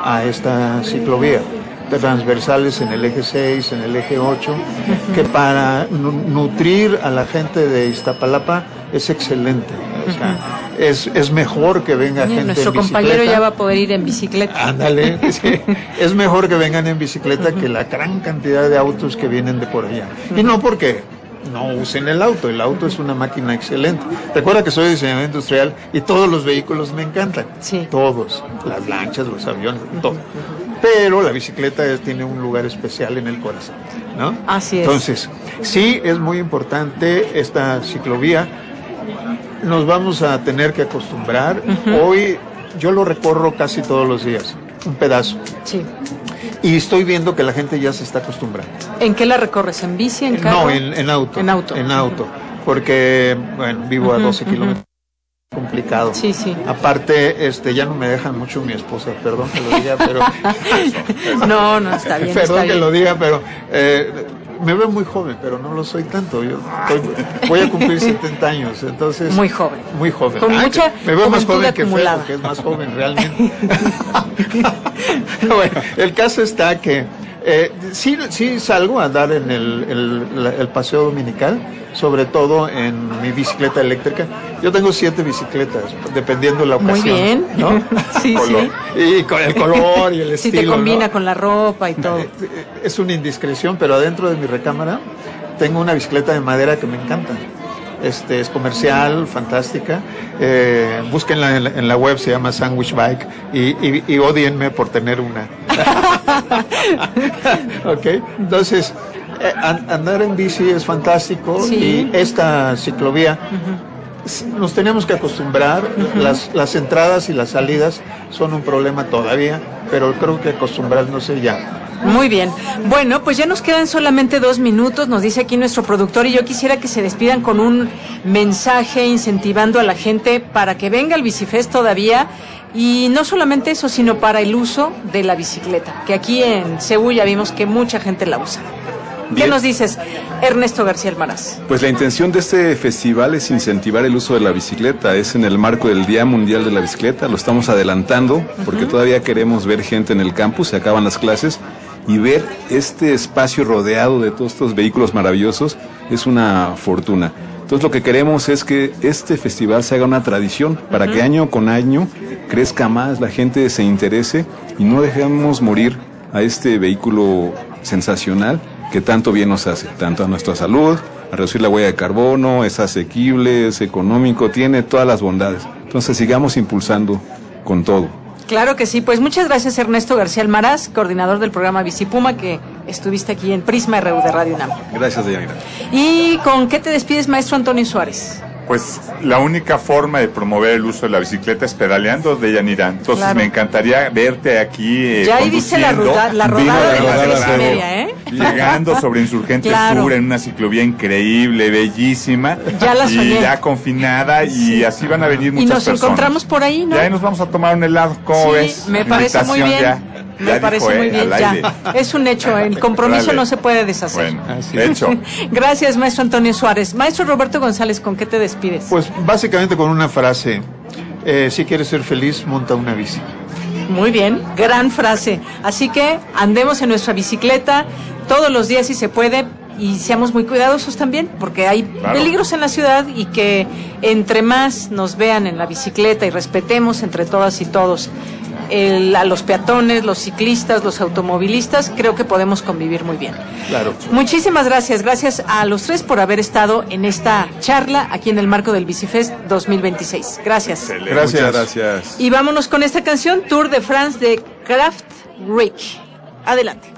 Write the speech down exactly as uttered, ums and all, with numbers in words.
a esta ciclovía, transversales en el eje seis, en el eje ocho, que para nutrir a la gente de Iztapalapa es excelente. O sea, es, es mejor que venga Oye, gente nuestro en bicicleta. compañero ya va a poder ir en bicicleta. Ándale, sí. Es mejor que vengan en bicicleta que la gran cantidad de autos que vienen de por allá. Y no porque no usen el auto, el auto es una máquina excelente. Recuerda que soy diseñador industrial y todos los vehículos me encantan. Sí. Todos, las lanchas, los aviones, todo. Pero la bicicleta es, tiene un lugar especial en el corazón, ¿no? Así es. Entonces, sí es muy importante esta ciclovía. Nos vamos a tener que acostumbrar. Uh-huh. Hoy yo lo recorro casi todos los días, un pedazo. Sí. Y estoy viendo que la gente ya se está acostumbrando. ¿En qué la recorres? ¿En bici, en carro? No, en, en auto. En auto. En auto. Porque, bueno, vivo uh-huh, a doce uh-huh. kilómetros. Complicado. Sí, sí. Aparte, este, ya no me dejan mucho mi esposa, perdón que lo diga, pero... no, no, está bien. Perdón está que bien. lo diga, pero... Eh, me veo muy joven, pero no lo soy tanto. Yo estoy, voy a cumplir setenta años, entonces... Muy joven. Muy joven. Con Ay, mucha me veo más joven acumulada. que Feo, que es más joven realmente. Bueno, el caso está que eh, sí, sí salgo a andar en el, el, el paseo dominical, sobre todo en mi bicicleta eléctrica. Yo tengo siete bicicletas, dependiendo de la ocasión. Muy bien, ¿no? Sí, color. sí. Y con el color y el sí, estilo. Sí, te combina, ¿no? Con la ropa y todo. Es una indiscreción, pero adentro de mi recámara tengo una bicicleta de madera que me encanta. Este, es comercial, fantástica. Eh, búsquenla en la, en la web, se llama Sandwich Bike, y, y, y odienme por tener una. ¿Ok? Entonces, eh, andar en bici es fantástico, sí. Y esta ciclovía, uh-huh. nos tenemos que acostumbrar. Uh-huh. las, las entradas y las salidas son un problema todavía, pero creo que acostumbrarnos ya. Muy bien. Bueno, pues ya nos quedan solamente dos minutos, nos dice aquí nuestro productor, y yo quisiera que se despidan con un mensaje incentivando a la gente para que venga al Bicifest todavía, y no solamente eso, sino para el uso de la bicicleta, que aquí en Cebu ya vimos que mucha gente la usa. ¿Qué nos dices, Ernesto García Almaraz? Pues la intención de este festival es incentivar el uso de la bicicleta, es en el marco del Día Mundial de la Bicicleta, lo estamos adelantando porque uh-huh. todavía queremos ver gente en el campus, se acaban las clases, y ver este espacio rodeado de todos estos vehículos maravillosos es una fortuna. Entonces lo que queremos es que este festival se haga una tradición para uh-huh. que año con año crezca más, la gente se interese y no dejemos morir a este vehículo sensacional que tanto bien nos hace, tanto a nuestra salud, a reducir la huella de carbono, es asequible, es económico, tiene todas las bondades. Entonces sigamos impulsando con todo. Claro que sí, pues muchas gracias Ernesto García Almaraz, coordinador del programa Bicipuma, que estuviste aquí en Prisma R U de Radio UNAM. Gracias, Deyanira. ¿Y con qué te despides, maestro Antonio Suárez? Pues la única forma de promover el uso de la bicicleta es pedaleando, Deyanira. Entonces claro. me encantaría verte aquí eh, ya ahí dice la, ruda, la rodada de las tres y media, ¿eh? Llegando sobre Insurgentes claro. Sur en una ciclovía increíble, bellísima. Ya la soñé. Y ya confinada sí. Y así van a venir muchas personas. Y nos personas. encontramos por ahí, ¿no? Ya ahí nos vamos a tomar un helado, ¿cómo sí, ves? me parece muy bien. Ya. Me ya parece dijo, muy eh, bien, ya. Es un hecho, el compromiso Dale. no se puede deshacer. Bueno, hecho. Gracias, maestro Antonio Suárez. Maestro Roberto González, ¿con qué te despides? Pues básicamente con una frase, eh, si quieres ser feliz, monta una bici. Muy bien, gran frase. Así que andemos en nuestra bicicleta todos los días si se puede, y seamos muy cuidadosos también, porque hay claro. peligros en la ciudad, y que entre más nos vean en la bicicleta y respetemos entre todas y todos el, a los peatones, los ciclistas, los automovilistas, creo que podemos convivir muy bien. Claro. Muchísimas gracias, gracias a los tres por haber estado en esta charla aquí en el marco del Bicifest dos mil veintiséis. Gracias. Excelente. Gracias. Muchas gracias. Y vámonos con esta canción, Tour de France de Kraftwerk. Adelante.